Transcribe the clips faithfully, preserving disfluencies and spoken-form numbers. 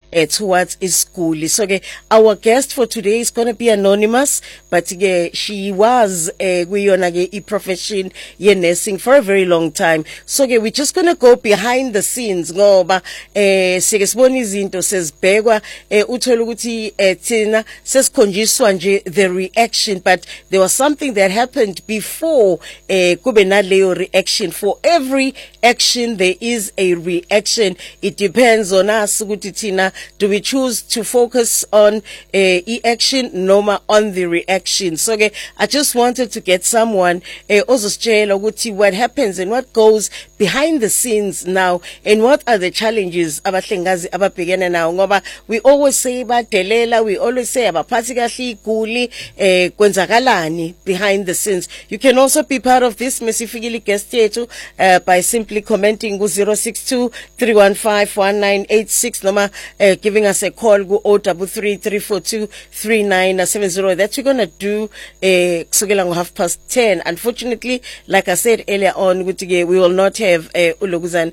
uh, towards isiguli. So ke our guest for today is going to be anonymous, but ke she was uh, kuyona ke i-profession ye nursing for a very long time. So ke we're just going to go behind the scenes ngoba eh sike sibona izinto sezibhekwa eh uthola ukuthi eh thina sesikhonjiswa nje the reaction, but there was something that happened before eh kube naleyo reaction. For every action there is a reaction. It depends on us ukuthi thina do we choose to focus on eh i-action noma on the reaction. So ke I just wanted to get someone eh ozositshela ukuthi what happens and what goes behind the scenes now, and what are the challenges abahlengazi ababhekene nawo ngoba we always say badelela, we always say abaphathi kahle iguli eh kwenzakalani behind the scenes. You can also be part of this mesifikile guest yethu uh, by simply commenting ku zero six two, three one five, one nine eight six noma uh, giving us a call ku zero three three, three four two, three nine seven zero. That we're gonna do uh, kusukela ngo half past ten. Unfortunately, like I said earlier on, we will not have uh, ulokuzana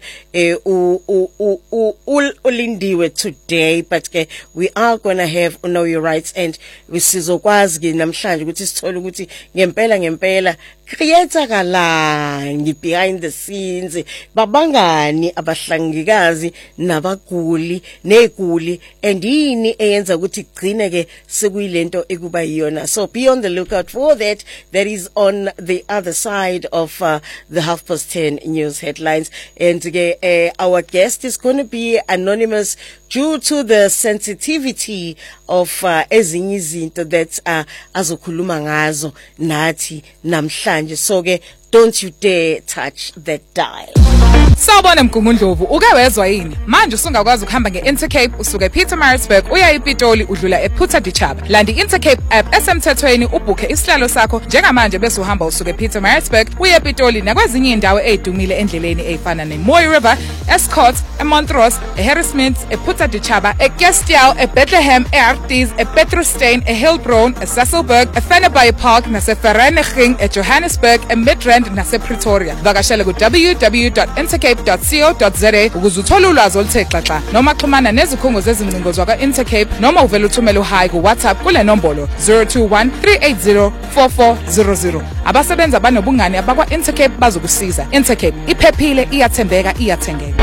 uh, ulindiwe today, but uh, we are gonna have Know Your Rights, and we sizokwazi ke namhlanje ukuthi sithole ukuthi ngempela ngempela creator kalani behind the scenes, babangani abahlangikazi nabaguli neguli, and yini eyenza ukuthi gcine ke sekuyilento ekuba yiyona. So be on the lookout for that. That is on the other side of uh, the half past ten news headlines. And uh, our guest is going to be anonymous due to the sensitivity of uh, ezinye izinto that uh, azokhuluma ngazo nathi namhlanje. So ke don't you dare touch that dial. Sawubona Mgungundlovu, uke wezwa yini? Manje usungakwazi ukuhamba nge-Intercape usuke ePietermaritzburg uya ePitoli udlula ePhuta Dicharra. Landa i-Intercape app esemthethweni ubhuke isihlalo sakho njengamanje bese uhamba usuke ePietermaritzburg uya ePitoli nakwezinye indawo ezidumile endleleni ezifana neMooi River, Escort, eMontrose, eHarrismith, ePhuta Dicharra, eKestell, eBethlehem, eArties, ePetrusstein, eHillbron, eSasolburg, eFennebaai Park naseVereeniging, eJohannesburg, eMidrand nasePretoria. Vakashela ku w w w dot intercape dot co dot za ukuze uthole ulwazi oluthe xaxa noma xhumana nezikhungo zezingcingo zakwa-Intercape noma uvele uthumele uhayi ku-WhatsApp kule nombolo zero two one, three eight zero, four four zero zero. Abasebenzi abanobungane abakwa-Intercape bazokusiza. Intercape iphephile, iyathembeka, iyathengeka.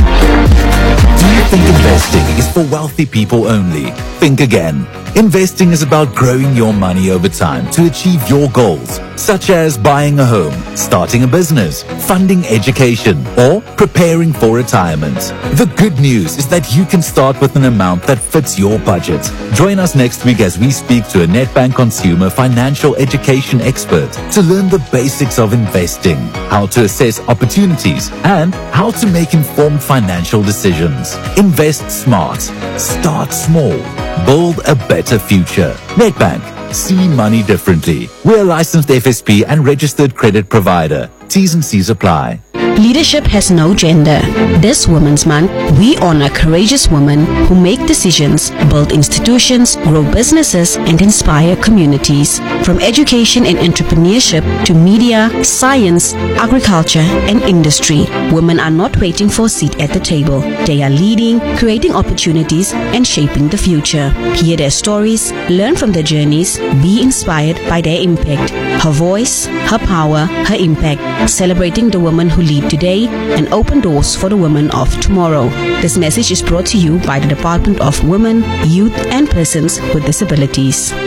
Do you think investing is for wealthy people only? Think again. Investing is about growing your money over time to achieve your goals, such as buying a home, starting a business, funding education, or preparing for retirement. The good news is that you can start with an amount that fits your budget. Join us next week as we speak to a Nedbank consumer financial education expert to learn the basics of investing, how to assess opportunities, and how to make informed financial decisions. Invest smart. Start small. Build a better future. Nedbank. See money differently. We're a licensed F S P and registered credit provider. T's and C's apply. Leadership has no gender. This Women's Month, we honor courageous women who make decisions, build institutions, grow businesses, and inspire communities. From education and entrepreneurship to media, science, agriculture, and industry, women are not waiting for a seat at the table. They are leading, creating opportunities, and shaping the future. Hear their stories, learn from their journeys, be inspired by their impact. Her voice, her power, her impact. Celebrating the women who lead today and open doors for the women of tomorrow. This message is brought to you by the Department of Women, Youth and Persons with Disabilities.